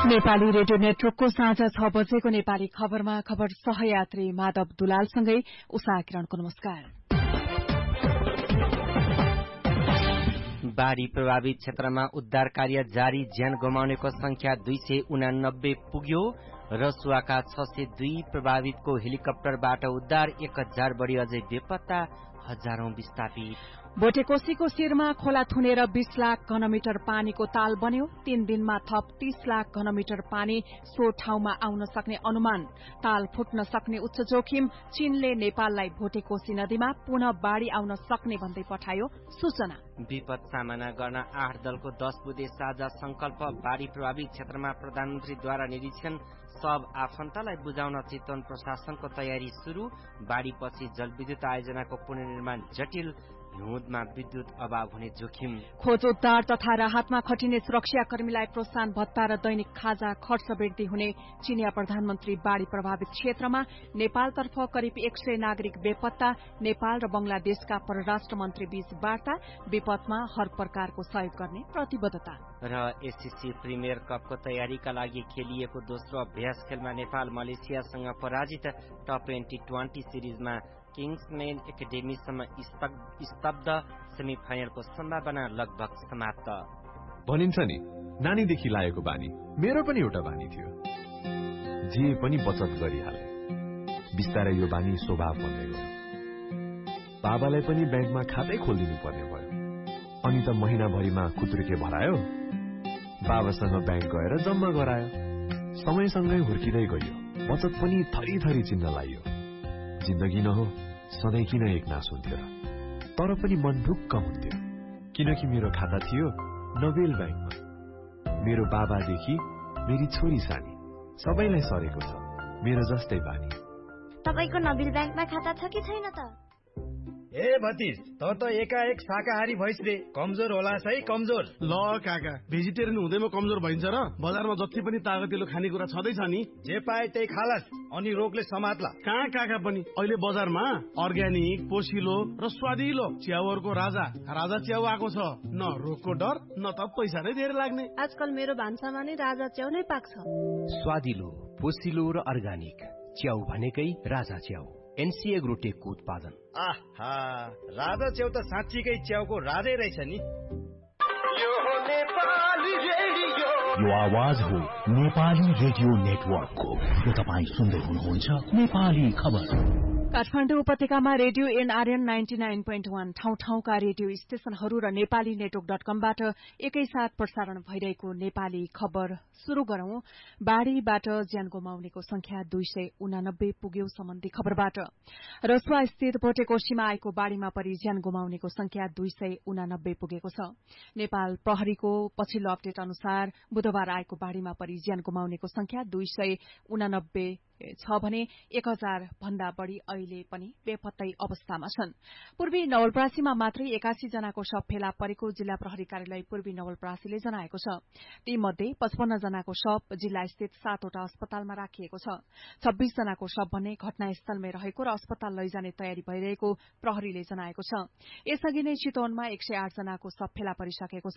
Nepali radio नेटवर्कको साँझ 6 बजेको नेपाली खबरमा खबर सहयात्री माधव दुलालसँगै उषा किरणको नमस्कार। बाढ़ी प्रभावित क्षेत्रमा उद्धार कार्य जारी, ज्यान गुमाउनेको संख्या 289 पुग्यो। रसुवाका 602 प्रभावितको हेलिकप्टरबाट उद्धार, 1000 बढ़ी अझै बेपत्ता, हजारौं विस्थापित। भोटेकोशीको शिरमा खोला थुनेर 20 लाख घनमिटर पानीको ताल बन्यो। 3 दिनमा थप 30 लाख घनमिटर पानी सो ठाउँमा आउन सक्ने अनुमान। ताल फुट्न सक्ने उच्च जोखिम। चीनले नेपाललाई भोटेकोशी नदीमा पुनः बाढ़ी आउन सक्ने भन्दै पठायो सूचना। विपद सामना गर्न 8 दलको 10 बुँदे साझा संकल्प। बाढ़ी प्रभावित क्षेत्रमा प्रधानमन्त्रीद्वारा निरीक्षण। सब आफन्तलाई बुझाउन चितवन प्रशासनको तयारी शुरू। बाढ़ीपछि जलविद्युत आयोजनाको पुनर्निर्माण जटिल। हिउँदमा विद्युत अभाव हुने जोखिम। खोज उद्धार तथा राहतमा खटिने सुरक्षाकर्मीलाई प्रोत्साहन भत्ता र दैनिक खाजा खर्च वृद्धि हुने। चीनिया प्रधानमन्त्री बाढ़ी प्रभावित क्षेत्रमा। नेपालतर्फ करिब 100 नागरिक बेपत्ता। नेपाल र बंगलादेशका परराष्ट्र मन्त्री बीच वार्ता। विपदमा हर प्रकारको सहयोग गर्ने प्रतिबद्धता। र एससीसी प्रिमियर कपको तयारीका लागि खेलिएको दोस्रो अभ्यास खेलमा नेपाल मलेसियासँग पराजित। टप 2020 सिरिजमा किङ्सम्यान एकाडेमीसम्म स्तब्ध। सेमिफाइनलको सम्भावना लगभग समाप्त। भनिन्छ नि, नानीदेखि लागेको बानी मेरो पनि एउटा बानी थियो। जे पनि बचत गरिहाले। बिस्तारै यो बानी स्वभाव बन्दै गयो। बाबालाई पनि ब्याङ्कमा खातै खोलिदिनु पर्ने भयो। अनि त महिनाभरिमा खुत्रुके भरायो। बाबासँग ब्याङ्क गएर जम्मा गरायो। समयसँगै हुर्किँदै गयो। बचत पनि थरी थरी चिन्न लाग्यो। जिन्दगी न हो, सधैँ किन एकनास हुन्थ्यो र? तर पनि मन ढुक्क हुन्थ्यो, किनकि मेरो खाता थियो नोबेल ब्याङ्कमा। मेरो बाबादेखि मेरी छोरी सानी सबैलाई सरेको छ मेरो जस्तै बानी। तपाईको नोबेल ब्याङ्कमा खाता छ कि छैन त? ए भतिज, त एकाएक शाकाहारी भइस रे। कमजोर होला है, कमजोर। ल काका, भेजिटेरियन हुँदैमा कमजोर भइन्छ र? बजारमा जति पनि तागतिलो खानेकुरा छँदैछ नि, जे पाए त्यही खालास, अनि रोगले समात्ला। कहाँ काका पनि अहिले बजारमा अर्ग्यानिक, पोसिलो र स्वादिलो च्याउहरूको राजा च्याउ आएको छ। न रोगको डर, न त पैसा नै धेरै लाग्ने। आजकल मेरो भान्सामा नै राजा च्याउ नै पाक्छ। स्वादिलो, पोसिलो र अर्ग्यानिक च्याउ भनेकै राजा च्याउ। एनसीए ग्रोटेकको उत्पादन। आहा, राजा च्याउ त साँच्चीकै च्याउको राजै रहेछ नि। यो आवाज हो नेपाली रेडियो नेटवर्कको। यो तपाईँ सुन्दै हुनुहुन्छ नेपाली खबर। काठमाडौँ उपत्यकामा रेडियो एनआरएन 99.1 ठाउँ-ठाउँका रेडियो स्टेशनहरू र नेपाली नेटवर्क.कमबाट एकैसाथ प्रसारण भइरहेको नेपाली खबर शुरू गरौं। बाढ़ीबाट ज्यान गुमाउनेको संख्या 289 पुग्यो। सम्बन्धी खबरबाट रसुवा स्थित भोटेकोशीमा आएको बाढ़ीमा परि ज्यान गुमाउनेको संख्या 289 पुगेको छ। नेपाल प्रहरीको पछिल्लो अपडेट अनुसार बुधबार आएको बाढ़ीमा परि ज्यान गुमाउनेको संख्या 289 छ भने 1000 भन्दा बढ़ी अहिले पनि बेपत्तै अवस्थामा छन्। पूर्वी नवलपरासीमा मात्रै 81 जनाको शव फेला परेको जिल्ला प्रहरी कार्यालय पूर्वी नवलपरासीले जनाएको छ। तीमध्ये 55 जनाको शव जिल्ला स्थित 7 वटा अस्पतालमा राखिएको छ। 26 जनाको शव भने घटनास्थलमै रहेको र अस्पताल लैजाने तयारी भइरहेको प्रहरीले जनाएको छ। यसअघि नै चितवनमा 108 जनाको शव फेला परिसकेको छ।